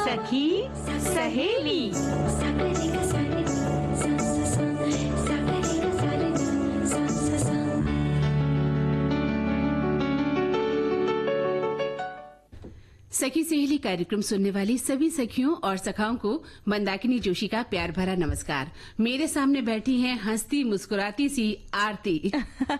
सखी सहेली। सखी सहेली कार्यक्रम सुनने वाली सभी सखियों और सखाओं को मंदाकिनी जोशी का प्यार भरा नमस्कार। मेरे सामने बैठी हैं हंसती मुस्कुराती सी आरती।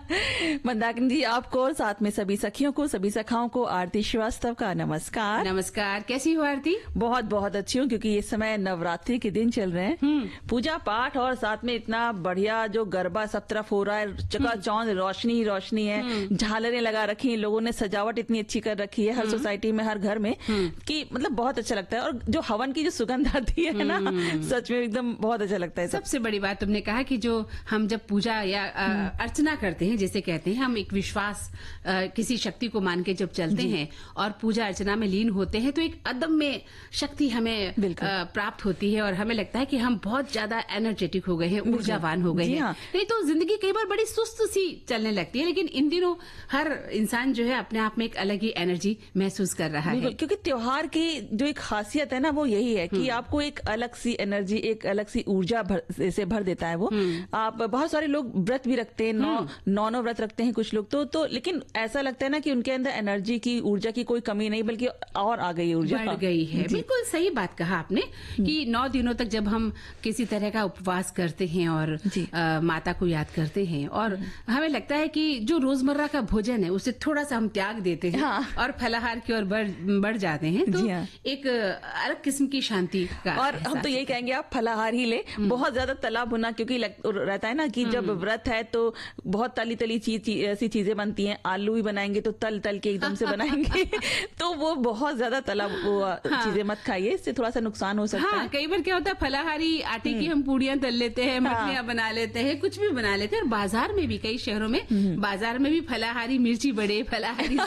मंदाकिनी जी, आपको और साथ में सभी सखियों को, सभी सखाओं को आरती श्रीवास्तव का नमस्कार। नमस्कार, कैसी हो आरती? बहुत बहुत अच्छी हूँ, क्योंकि इस समय नवरात्रि के दिन चल रहे हैं, पूजा पाठ और साथ में इतना बढ़िया जो गरबा सब तरफ हो रहा है, चकाचौंध रोशनी रोशनी है, झालरें लगा रखी हैं, लोगों ने सजावट इतनी अच्छी कर रखी है हर सोसाइटी में, हर घर में, कि मतलब बहुत अच्छा लगता है। और जो हवन की जो सुगंध आती है ना, सच में एकदम बहुत अच्छा लगता है। सबसे बड़ी बात तुमने कहा कि जो हम जब पूजा या अर्चना करते हैं, जैसे कहते हैं हम एक विश्वास किसी शक्ति को मान के जब चलते हैं और पूजा अर्चना में लीन होते हैं, तो एक अदम्य शक्ति हमें प्राप्त होती है और हमें लगता है कि हम बहुत ज्यादा एनर्जेटिक हो गए हैं, ऊर्जावान हो गए हैं। नहीं तो जिंदगी कई बार बड़ी सुस्त सी चलने लगती है, लेकिन इन दिनों हर इंसान जो है अपने आप में एक अलग ही एनर्जी महसूस कर रहा है। क्योंकि त्योहार की जो एक खासियत है ना, वो यही है कि आपको एक अलग सी एनर्जी, एक अलग सी ऊर्जा से भर देता है वो। आप बहुत सारे लोग व्रत भी रखते हैं, नौ व्रत रखते हैं कुछ लोग तो लेकिन ऐसा लगता है ना कि उनके अंदर एनर्जी की, ऊर्जा की कोई कमी नहीं, बल्कि और आ गई, ऊर्जा बढ़ गई है। बिल्कुल सही बात कहा आपने कि 9 दिनों तक जब हम किसी तरह का उपवास करते हैं और माता को याद करते हैं, और हमें लगता है कि जो रोजमर्रा का भोजन है उसे थोड़ा सा हम त्याग देते हैं और फलाहार की ओर बढ़ जाते हैं, तो एक अलग किस्म की शांति का। और हम तो यही कहेंगे आप फलाहार ही ले, बहुत ज्यादा तला भुना, क्योंकि रहता है ना कि जब व्रत है तो बहुत तली ऐसी चीजें बनती हैं, आलू भी बनाएंगे तो तल के एकदम से बनाएंगे तो वो बहुत ज्यादा तला चीजें मत खाइए, इससे थोड़ा सा नुकसान हो सकता है। कई बार क्या होता है, फलाहारी आटे की हम पूड़ियां तल लेते हैं, मठलियां बना लेते हैं, कुछ भी बना लेते हैं। और बाजार में भी, कई शहरों में बाजार में भी फलाहारी मिर्ची बड़े, फलाहारी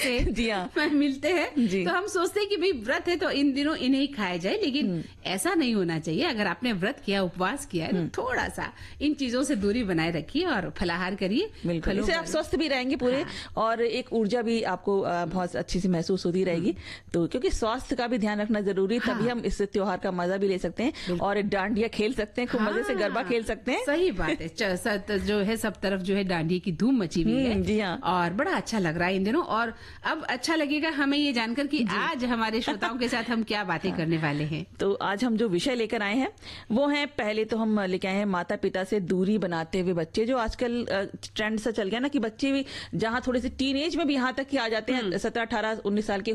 समोसे मिलते हैं, तो हम सोचते हैं कि भाई व्रत है तो इन दिनों इन्हें खाया जाए, लेकिन ऐसा नहीं होना चाहिए। अगर आपने व्रत किया, उपवास किया है, तो थोड़ा सा इन चीजों से दूरी बनाए रखिए और फलाहार करिए। इससे आप स्वस्थ भी रहेंगे पूरे, और एक ऊर्जा भी आपको बहुत अच्छी सी महसूस होती रहेगी। तो क्योंकि स्वास्थ्य का भी ध्यान रखना जरूरी, तभी हम इस त्योहार का मजा भी ले सकते हैं और डांडिया खेल सकते हैं, खूब मजे से गरबा खेल सकते हैं। सही बात है, जो है सब तरफ जो है डांडिया की धूम मची हुई है। जी हाँ, और बड़ा अच्छा लग रहा है इन दिनों। और अब अच्छा लगेगा हमें ये जानकर कि आज हमारे श्रोताओं के साथ हम क्या बातें करने वाले हैं। तो आज हम जो विषय लेकर आए हैं वो है, पहले तो हम लेके आए हैं माता पिता से दूरी बनाते हुए बच्चे। जो आजकल ट्रेंड सा चल गया ना कि बच्चे भी जहाँ थोड़े से टीन एज में भी यहाँ तक कि आ जाते हैं, 17, 18, 19 साल के